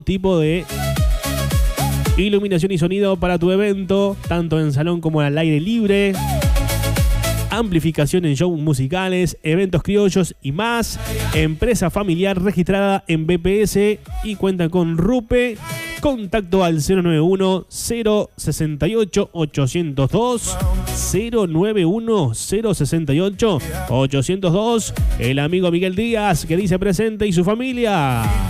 tipo de iluminación y sonido para tu evento, tanto en salón como al aire libre, amplificación en shows musicales, eventos criollos y más. Empresa familiar registrada en BPS y cuenta con RUPE. Contacto al 091-068-802. 091-068-802. El amigo Miguel Díaz, que dice presente, y su familia.